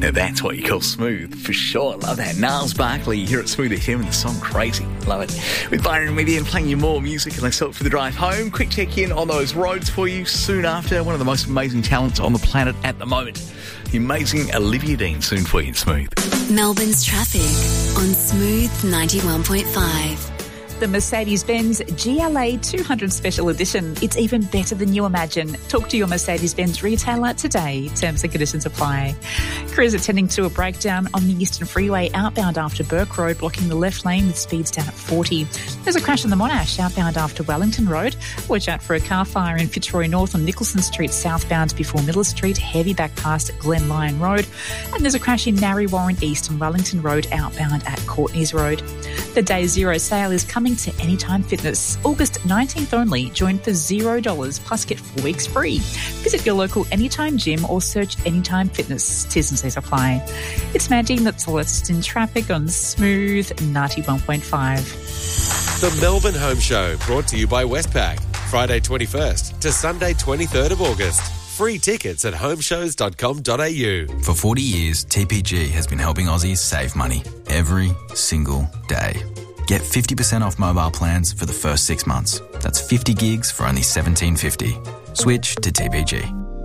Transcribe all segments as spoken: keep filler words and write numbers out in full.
Now that's what you call smooth, for sure. Love that. Niles Barkley here at Smooth F M and the song Crazy. Love it. With Byron Media and playing you more music and myself for the drive home. Quick check in on those roads for you soon after. One of the most amazing talents on the planet at the moment. The amazing Olivia Dean soon for you in Smooth. Melbourne's traffic on Smooth ninety-one point five. The Mercedes-Benz G L A two hundred Special Edition. It's even better than you imagine. Talk to your Mercedes-Benz retailer today. Terms and conditions apply. Crews attending to a breakdown on the Eastern Freeway outbound after Burke Road, blocking the left lane with speeds down at forty. There's a crash on the Monash outbound after Wellington Road. Watch out for a car fire in Fitzroy North on Nicholson Street southbound before Miller Street, heavy back past Glen Lyon Road. And there's a crash in Narre Warren East on Wellington Road outbound at Courtney's Road. The Day Zero sale is coming to Anytime Fitness. August nineteenth only. Join for zero dollars plus get four weeks free. Visit your local Anytime gym or search Anytime Fitness. T's and C's apply. It's Mandy, that's all that's in traffic on Smooth ninety-one point five. The Melbourne Home Show, brought to you by Westpac. Friday twenty-first to Sunday twenty-third of August. Free tickets at home shows dot com dot a u. For forty years, T P G has been helping Aussies save money every single day. Get fifty percent off mobile plans for the first six months. That's fifty gigs for only seventeen fifty. Switch to T P G.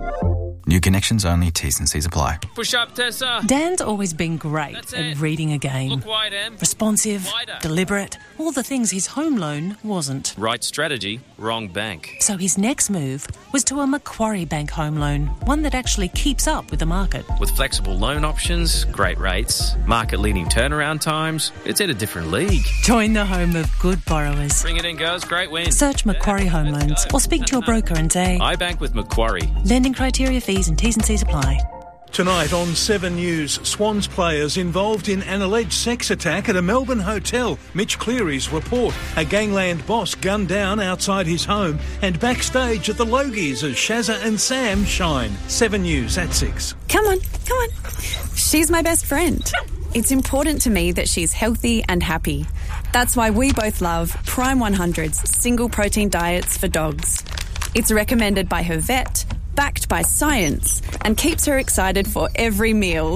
New connections only, T's and C's apply. Push up, Tessa. Dan's always been great That's at it. reading a game. Look wide, Em. Responsive, Wider. deliberate, all the things his home loan wasn't. Right strategy, wrong bank. So his next move was to a Macquarie Bank home loan, one that actually keeps up with the market. With flexible loan options, great rates, market-leading turnaround times, it's at a different league. Join the home of good borrowers. Bring it in, girls. Great win. Search Macquarie Home Loans or speak to your broker and say, I bank with Macquarie. lending criteria, fees and T's and C's apply. Tonight on Seven News, Swans players involved in an alleged sex attack at a Melbourne hotel. Mitch Cleary's report. A gangland boss gunned down outside his home, and backstage at the Logies as Shazza and Sam shine. Seven News at six. Come on, come on. She's my best friend. It's important to me that she's healthy and happy. That's why we both love Prime one hundred's single protein diets for dogs. It's recommended by her vet, backed by science, and keeps her excited for every meal.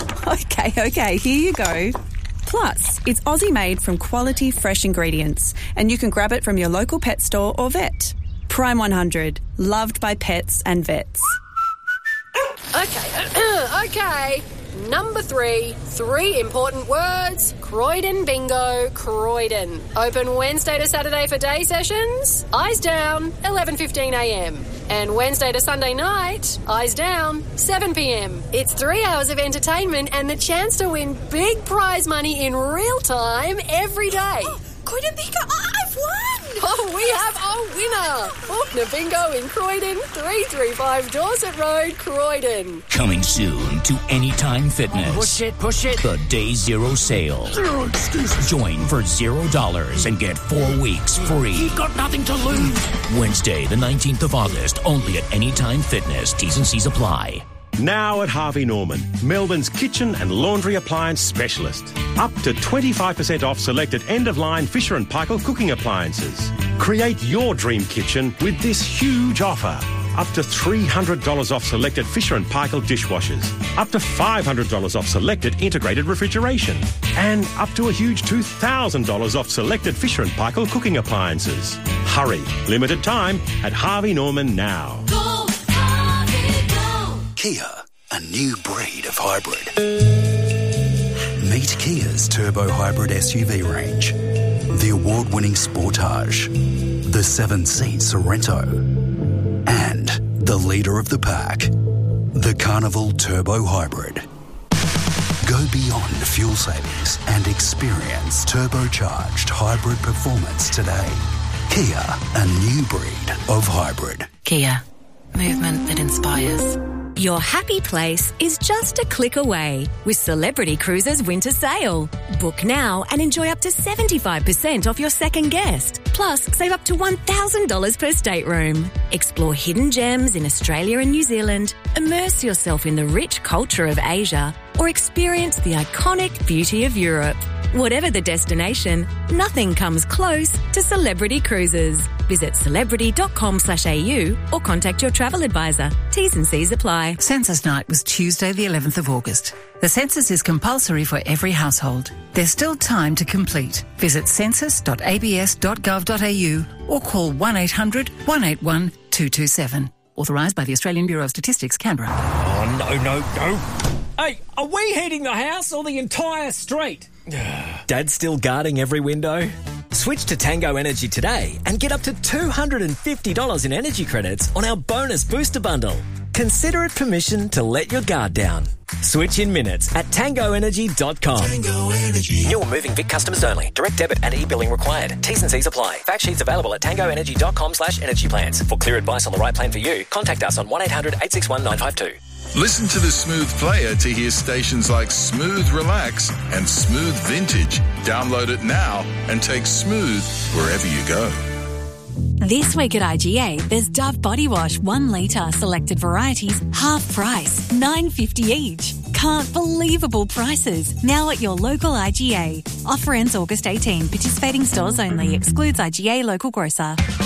okay, okay, here you go. Plus, it's Aussie made from quality fresh ingredients, and you can grab it from your local pet store or vet. Prime one hundred, loved by pets and vets. Okay, okay. Number three, three important words. Croydon Bingo, Croydon. Open Wednesday to Saturday for day sessions. Eyes down, eleven fifteen a m. And Wednesday to Sunday night, eyes down, seven p m. It's three hours of entertainment and the chance to win big prize money in real time every day. Oh, Croydon Bingo, I've won! Oh, we have a winner! Faulkner Bingo in Croydon, three thirty-five Dorset Road, Croydon. Coming soon to Anytime Fitness. Push it, push it. The Day Zero sale. Zero excuses. Join for zero dollars and get four weeks free. You've got nothing to lose. Wednesday, the nineteenth of August, only at Anytime Fitness. T's and C's apply. Now at Harvey Norman, Melbourne's kitchen and laundry appliance specialist. Up to twenty-five percent off selected end-of-line Fisher and Paykel cooking appliances. Create your dream kitchen with this huge offer. Up to three hundred dollars off selected Fisher and Paykel dishwashers. Up to five hundred dollars off selected integrated refrigeration. And up to a huge two thousand dollars off selected Fisher and Paykel cooking appliances. Hurry, limited time at Harvey Norman now. Go, Harvey, go. Kia, a new breed of hybrid. Meet Kia's turbo hybrid S U V range. The award-winning Sportage, the seven-seat Sorrento, and the leader of the pack, the Carnival Turbo Hybrid. Go beyond fuel savings and experience turbocharged hybrid performance today. Kia, a new breed of hybrid. Kia, movement that inspires. Your happy place is just a click away with Celebrity Cruises Winter Sale. Book now and enjoy up to seventy-five percent off your second guest. Plus, save up to one thousand dollars per stateroom. Explore hidden gems in Australia and New Zealand, immerse yourself in the rich culture of Asia, or experience the iconic beauty of Europe. Whatever the destination, nothing comes close to Celebrity Cruises. Visit celebrity.com slash AU or contact your travel advisor. T's and C's apply. Census night was Tuesday the eleventh of August. The census is compulsory for every household. There's still time to complete. Visit census dot a b s dot gov dot a u or call one eight hundred one eight one two two seven. Authorised by the Australian Bureau of Statistics, Canberra. Oh, no, no, no. Hey, are we heating the house or the entire street? Dad's still guarding every window? Switch to Tango Energy today and get up to two hundred fifty dollars in energy credits on our bonus booster bundle. Consider it permission to let your guard down. Switch in minutes at tango energy dot com. Tango Energy. New or moving Vic customers only. Direct debit and e-billing required. T's and C's apply. Fact sheets available at tango energy dot com slash energy plans. For clear advice on the right plan for you, contact us on one eight hundred eight six one nine five two. Listen to the Smooth Player to hear stations like Smooth Relax and Smooth Vintage. Download it now and take Smooth wherever you go. This week at I G A, there's Dove Body Wash, one litre, selected varieties, half price, nine dollars fifty each. Can't believable prices. Now at your local I G A. Offer ends August eighteenth. Participating stores only. Excludes I G A local grocer.